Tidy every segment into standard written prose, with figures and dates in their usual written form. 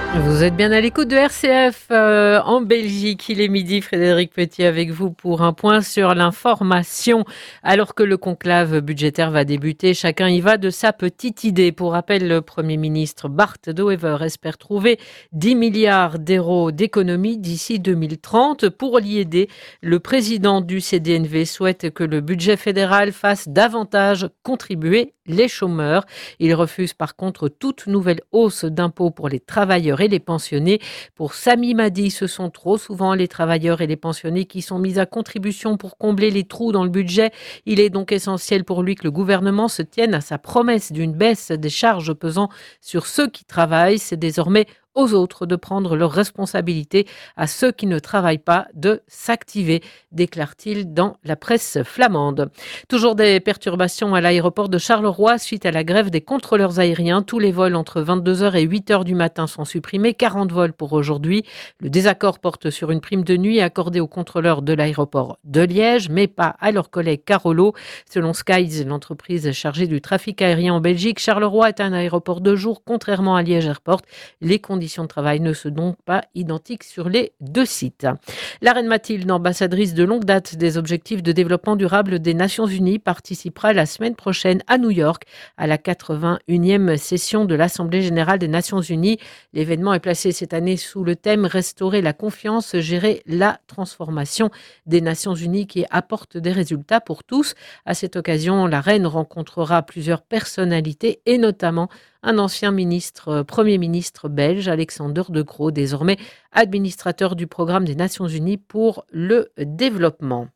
Vous êtes bien à l'écoute de RCF en Belgique. Il est midi, Frédéric Petit avec vous pour un point sur l'information. Alors que le conclave budgétaire va débuter, chacun y va de sa petite idée. Pour rappel, le Premier ministre Bart De Wever espère trouver 10 milliards d'euros d'économies d'ici 2030. Pour l'y aider, le président du CDNV souhaite que le budget fédéral fasse davantage contribuer les chômeurs. Il refuse par contre toute nouvelle hausse d'impôts pour les travailleurs et les pensionnés. Pour Sami Madi, ce sont trop souvent les travailleurs et les pensionnés qui sont mis à contribution pour combler les trous dans le budget. Il est donc essentiel pour lui que le gouvernement se tienne à sa promesse d'une baisse des charges pesant sur ceux qui travaillent. C'est désormais aux autres de prendre leurs responsabilités, à ceux qui ne travaillent pas de s'activer, déclare-t-il dans la presse flamande. Toujours des perturbations à l'aéroport de Charleroi suite à la grève des contrôleurs aériens. Tous les vols entre 22h et 8h du matin sont supprimés, 40 vols pour aujourd'hui. Le désaccord porte sur une prime de nuit accordée aux contrôleurs de l'aéroport de Liège, mais pas à leurs collègues Carolo. Selon Skies, l'entreprise chargée du trafic aérien en Belgique, Charleroi est un aéroport de jour, contrairement à Liège Airport. Les conditions de travail ne sont donc pas identiques sur les deux sites. La reine Mathilde, ambassadrice de longue date des objectifs de développement durable des Nations Unies, participera la semaine prochaine à New York à la 81e session de l'Assemblée générale des Nations Unies. L'événement est placé cette année sous le thème « Restaurer la confiance, gérer la transformation des Nations Unies qui apporte des résultats pour tous ». À cette occasion, la reine rencontrera plusieurs personnalités et notamment un ancien Premier ministre belge, Alexander De Croo, désormais administrateur du programme des Nations Unies pour le développement.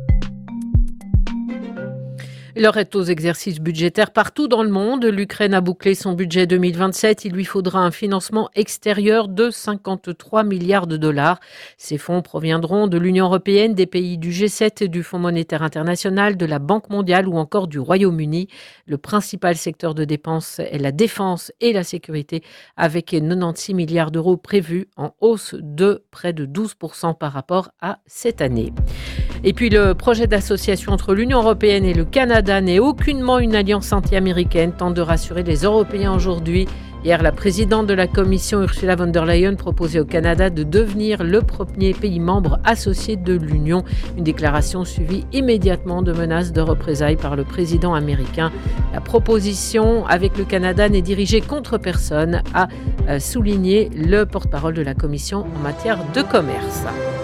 L'heure est aux exercices budgétaires partout dans le monde. L'Ukraine a bouclé son budget 2027. Il lui faudra un financement extérieur de 53 milliards de dollars. Ces fonds proviendront de l'Union européenne, des pays du G7, du Fonds monétaire international, de la Banque mondiale ou encore du Royaume-Uni. Le principal secteur de dépenses est la défense et la sécurité, avec 96 milliards d'euros prévus, en hausse de près de 12% par rapport à cette année. Et puis le projet d'association entre l'Union européenne et le Canada n'est aucunement une alliance anti-américaine, tente de rassurer les Européens aujourd'hui. Hier, la présidente de la Commission, Ursula von der Leyen, proposait au Canada de devenir le premier pays membre associé de l'Union. Une déclaration suivie immédiatement de menaces de représailles par le président américain. La proposition avec le Canada n'est dirigée contre personne, a souligné le porte-parole de la Commission en matière de commerce.